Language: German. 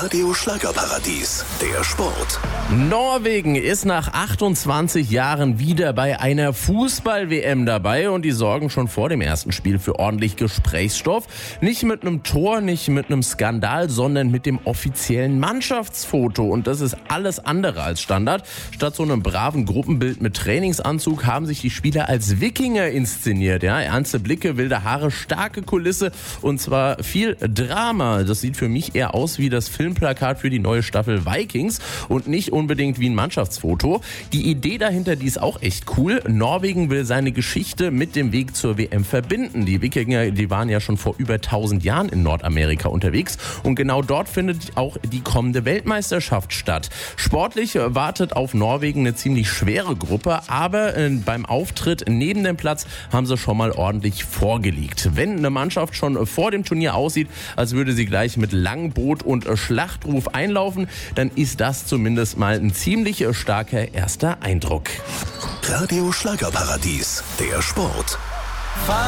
Radio Schlagerparadies, der Sport. Norwegen ist nach 28 Jahren wieder bei einer Fußball-WM dabei und die sorgen schon vor dem ersten Spiel für ordentlich Gesprächsstoff. Nicht mit einem Tor, nicht mit einem Skandal, sondern mit dem offiziellen Mannschaftsfoto. Und das ist alles andere als Standard. Statt so einem braven Gruppenbild mit Trainingsanzug haben sich die Spieler als Wikinger inszeniert. Ja, ernste Blicke, wilde Haare, starke Kulisse und zwar viel Drama. Das sieht für mich eher aus wie das Filmplakat für die neue Staffel Vikings und nicht unbedingt wie ein Mannschaftsfoto. Die Idee dahinter, die ist auch echt cool. Norwegen will seine Geschichte mit dem Weg zur WM verbinden. Die Wikinger, die waren ja schon vor über 1000 Jahren in Nordamerika unterwegs und genau dort findet auch die kommende Weltmeisterschaft statt. Sportlich wartet auf Norwegen eine ziemlich schwere Gruppe, aber beim Auftritt neben dem Platz haben sie schon mal ordentlich vorgelegt. Wenn eine Mannschaft schon vor dem Turnier aussieht, als würde sie gleich mit Langboot und Schlachtruf einlaufen, dann ist das zumindest mal ein ziemlich starker erster Eindruck. Radio Schlagerparadies, der Sport.